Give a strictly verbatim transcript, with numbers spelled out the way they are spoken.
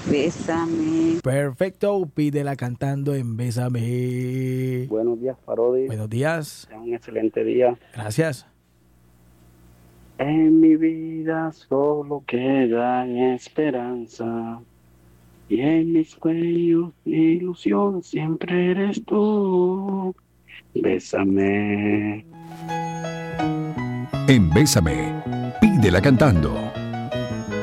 Bésame. Perfecto, pídela cantando en Bésame. Buenos días, Parodi. Buenos días. Sea un excelente día. Gracias. En mi vida solo queda esperanza. Y en mis sueños, mi ilusión siempre eres tú. Bésame. En Bésame, pídela cantando.